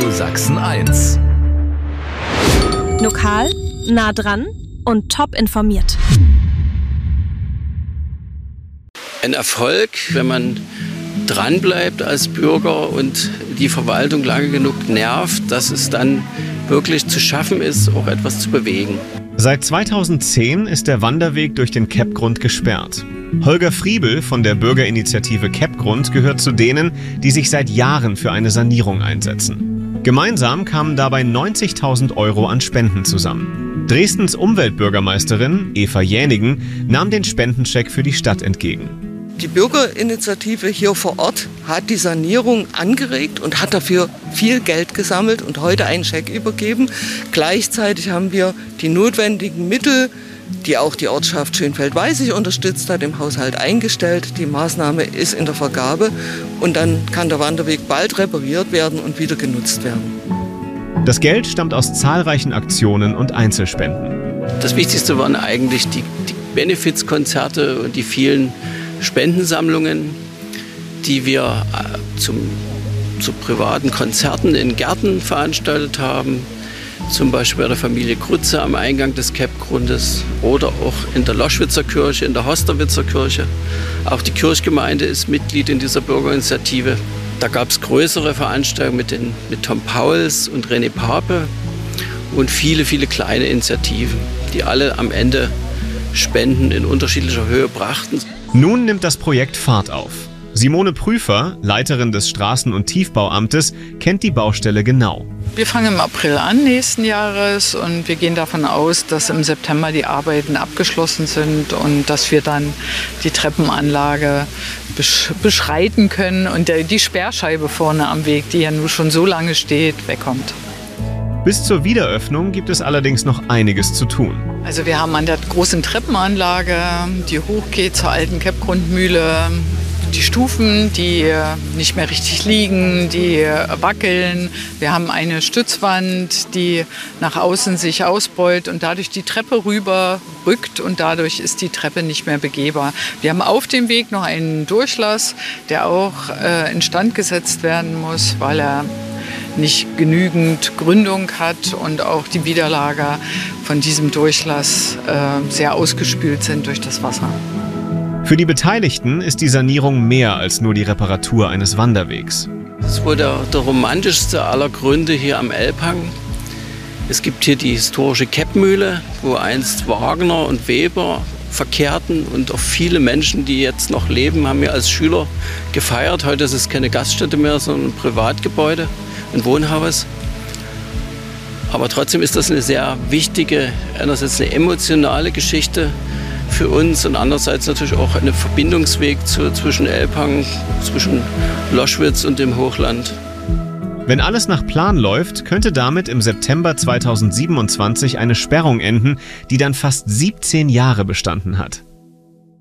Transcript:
Radio Sachsen 1. Lokal, nah dran und top informiert. Ein Erfolg, wenn man dranbleibt als Bürger und die Verwaltung lange genug nervt, dass es dann wirklich zu schaffen ist, auch etwas zu bewegen. Seit 2010 ist der Wanderweg durch den Keppgrund gesperrt. Holger Friebel von der Bürgerinitiative Keppgrund gehört zu denen, die sich seit Jahren für eine Sanierung einsetzen. Gemeinsam kamen dabei 90.000 € an Spenden zusammen. Dresdens Umweltbürgermeisterin Eva Jänigen nahm den Spendenscheck für die Stadt entgegen. Die Bürgerinitiative hier vor Ort hat die Sanierung angeregt und hat dafür viel Geld gesammelt und heute einen Scheck übergeben. Gleichzeitig haben wir die notwendigen Mittel, die auch die Ortschaft Schönfeld-Weißig unterstützt hat, im Haushalt eingestellt. Die Maßnahme ist in der Vergabe und dann kann der Wanderweg bald repariert werden und wieder genutzt werden. Das Geld stammt aus zahlreichen Aktionen und Einzelspenden. Das Wichtigste waren eigentlich die Benefizkonzerte und die vielen Spendensammlungen, die wir zu privaten Konzerten in Gärten veranstaltet haben. Zum Beispiel bei der Familie Krutze am Eingang des Keppgrundes oder auch in der Loschwitzer Kirche, in der Hosterwitzer Kirche. Auch die Kirchgemeinde ist Mitglied in dieser Bürgerinitiative. Da gab es größere Veranstaltungen mit Tom Pauls und René Pape und viele, viele kleine Initiativen, die alle am Ende Spenden in unterschiedlicher Höhe brachten. Nun nimmt das Projekt Fahrt auf. Simone Prüfer, Leiterin des Straßen- und Tiefbauamtes, kennt die Baustelle genau. Wir fangen im April an nächsten Jahres und wir gehen davon aus, dass im September die Arbeiten abgeschlossen sind und dass wir dann die Treppenanlage beschreiten können und die Sperrscheibe vorne am Weg, die ja nun schon so lange steht, wegkommt. Bis zur Wiederöffnung gibt es allerdings noch einiges zu tun. Also wir haben an der großen Treppenanlage, die hochgeht zur alten Keppgrundmühle, die Stufen, die nicht mehr richtig liegen, die wackeln. Wir haben eine Stützwand, die nach außen sich ausbeult und dadurch die Treppe rüber rückt und dadurch ist die Treppe nicht mehr begehbar. Wir haben auf dem Weg noch einen Durchlass, der auch instand gesetzt werden muss, weil er nicht genügend Gründung hat und auch die Widerlager von diesem Durchlass sehr ausgespült sind durch das Wasser. Für die Beteiligten ist die Sanierung mehr als nur die Reparatur eines Wanderwegs. Das ist wohl der romantischste aller Gründe hier am Elbhang. Es gibt hier die historische Keppmühle, wo einst Wagner und Weber verkehrten und auch viele Menschen, die jetzt noch leben, haben hier als Schüler gefeiert. Heute ist es keine Gaststätte mehr, sondern ein Privatgebäude, ein Wohnhaus. Aber trotzdem ist das eine sehr wichtige, einerseits eine emotionale Geschichte für uns und andererseits natürlich auch ein Verbindungsweg zwischen Elbhang, zwischen Loschwitz und dem Hochland. Wenn alles nach Plan läuft, könnte damit im September 2027 eine Sperrung enden, die dann fast 17 Jahre bestanden hat.